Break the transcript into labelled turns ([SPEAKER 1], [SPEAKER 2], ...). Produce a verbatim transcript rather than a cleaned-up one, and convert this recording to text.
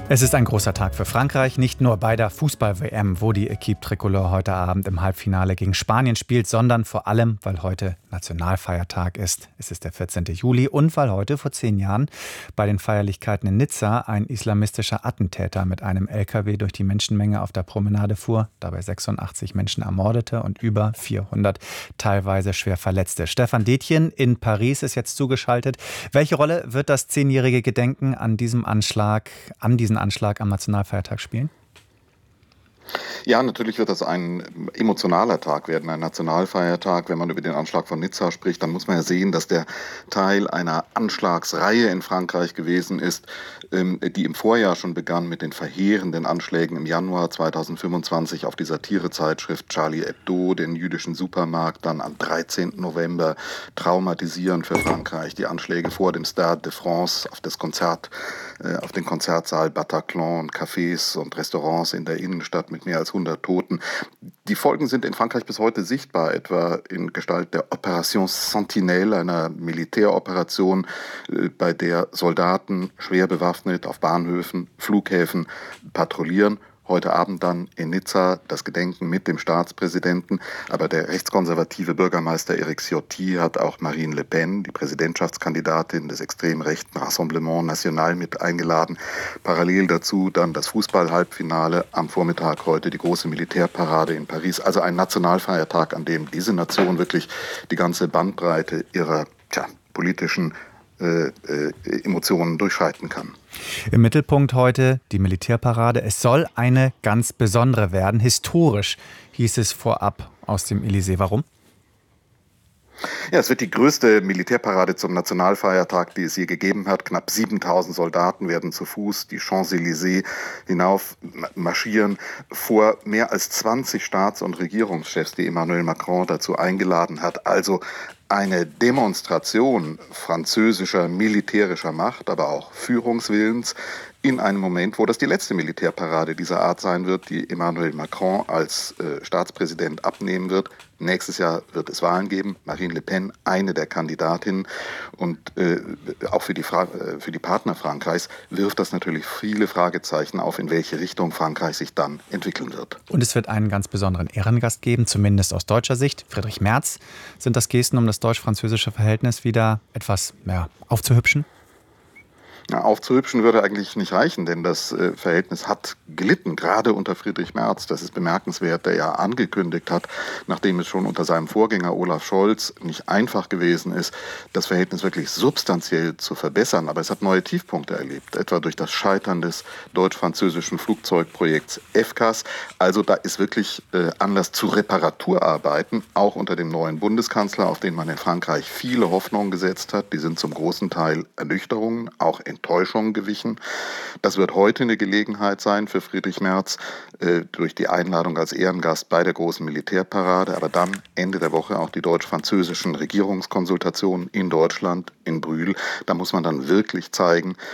[SPEAKER 1] Es ist ein großer Tag für Frankreich, nicht nur bei der Fußball-W M, wo die Equipe Tricolore heute Abend im Halbfinale gegen Spanien spielt, sondern vor allem, weil heute Nationalfeiertag ist. Es ist der vierzehnte Juli und weil heute vor zehn Jahren bei den Feierlichkeiten in Nizza ein islamistischer Attentäter mit einem L K W durch die Menschenmenge auf der Promenade fuhr, dabei sechsundachtzig Menschen ermordete und über vierhundert teilweise schwer verletzte. Stefan Detjen in Paris ist jetzt zugeschaltet. Welche Rolle wird das zehnjährige Gedenken an diesem Anschlag, an diesen Anschlag am Nationalfeiertag spielen?
[SPEAKER 2] Ja, natürlich wird das ein emotionaler Tag werden, ein Nationalfeiertag. Wenn man über den Anschlag von Nizza spricht, dann muss man ja sehen, dass der Teil einer Anschlagsreihe in Frankreich gewesen ist, die im Vorjahr schon begann mit den verheerenden Anschlägen im Januar zweitausendfünfundzwanzig auf die Satirezeitschrift Charlie Hebdo, den jüdischen Supermarkt, dann am dreizehnten November traumatisierend für Frankreich. Die Anschläge vor dem Stade de France, auf das Konzert, auf den Konzertsaal Bataclan und Cafés und Restaurants in der Innenstadt mit mehr als hundert Toten. Die Folgen sind in Frankreich bis heute sichtbar, etwa in Gestalt der Opération Sentinelle, einer Militäroperation, bei der Soldaten schwer bewaffnet auf Bahnhöfen, Flughäfen patrouillieren. Heute Abend dann in Nizza das Gedenken mit dem Staatspräsidenten. Aber der rechtskonservative Bürgermeister Éric Ciotti hat auch Marine Le Pen, die Präsidentschaftskandidatin des extrem rechten Rassemblement National, mit eingeladen. Parallel dazu dann das Fußball-Halbfinale, am Vormittag heute die große Militärparade in Paris. Also ein Nationalfeiertag, an dem diese Nation wirklich die ganze Bandbreite ihrer tja, politischen äh, äh, Emotionen durchschreiten kann.
[SPEAKER 1] Im Mittelpunkt heute die Militärparade. Es soll eine ganz besondere werden. Historisch hieß es vorab aus dem Élysée. Warum?
[SPEAKER 2] Ja, es wird die größte Militärparade zum Nationalfeiertag, die es je gegeben hat. Knapp siebentausend Soldaten werden zu Fuß die Champs-Élysées hinauf marschieren, vor mehr als zwanzig Staats- und Regierungschefs, die Emmanuel Macron dazu eingeladen hat. Also eine Demonstration französischer militärischer Macht, aber auch Führungswillens in einem Moment, wo das die letzte Militärparade dieser Art sein wird, die Emmanuel Macron als äh, Staatspräsident abnehmen wird. Nächstes Jahr wird es Wahlen geben. Marine Le Pen, eine der Kandidatinnen. Und äh, auch für die, Fra- äh, für die Partner Frankreichs wirft das natürlich viele Fragezeichen auf, in welche Richtung Frankreich sich dann entwickeln wird.
[SPEAKER 1] Und es wird einen ganz besonderen Ehrengast geben, zumindest aus deutscher Sicht. Friedrich Merz. Sind das Gesten, um das deutsch-französische Verhältnis wieder etwas ja, aufzuhübschen?
[SPEAKER 2] Ja, aufzuhübschen würde eigentlich nicht reichen, denn das äh, Verhältnis hat gelitten, gerade unter Friedrich Merz. Das ist bemerkenswert, der ja angekündigt hat, nachdem es schon unter seinem Vorgänger Olaf Scholz nicht einfach gewesen ist, das Verhältnis wirklich substanziell zu verbessern. Aber es hat neue Tiefpunkte erlebt, etwa durch das Scheitern des deutsch-französischen Flugzeugprojekts F C A S. Also da ist wirklich äh, Anlass zu Reparaturarbeiten, auch unter dem neuen Bundeskanzler, auf den man in Frankreich viele Hoffnungen gesetzt hat. Die sind zum großen Teil Ernüchterungen, auch Enttäuschung gewichen. Das wird heute eine Gelegenheit sein für Friedrich Merz äh, durch die Einladung als Ehrengast bei der großen Militärparade, aber dann Ende der Woche auch die deutsch-französischen Regierungskonsultationen in Deutschland, in Brühl. Da muss man dann wirklich zeigen,